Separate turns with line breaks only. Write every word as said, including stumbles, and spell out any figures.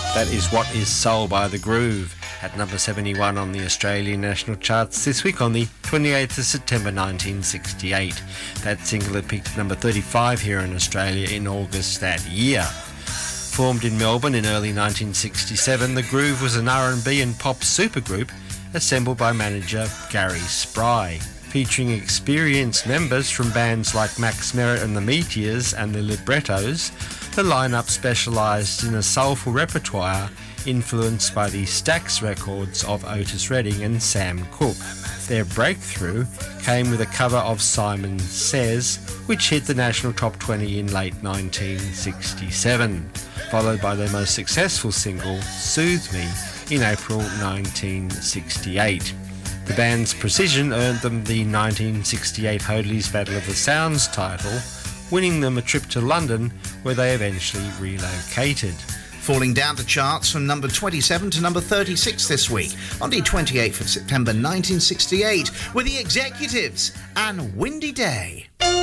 That is What Is Soul by The Groove, at number seventy-one on the Australian national charts this week on the twenty-eighth of September nineteen sixty-eight. That single had peaked at number thirty-five here in Australia in August that year. Formed in Melbourne in early nineteen sixty-seven, The Groove was an R and B and pop supergroup assembled by manager Gary Spry. Featuring experienced members from bands like Max Merritt and the Meteors and the Librettos, the lineup specialised in a soulful repertoire influenced by the Stax records of Otis Redding and Sam Cooke. Their breakthrough came with a cover of Simon Says, which hit the national top twenty in late nineteen sixty-seven, followed by their most successful single, Soothe Me, in April nineteen sixty-eight. The band's precision earned them the nineteen sixty-eight Hoadley's Battle of the Sounds title, winning them a trip to London, where they eventually relocated.
Falling down the charts from number twenty-seven to number thirty-six this week, on the twenty-eighth of September nineteen sixty-eight, were The Executives and Windy Day.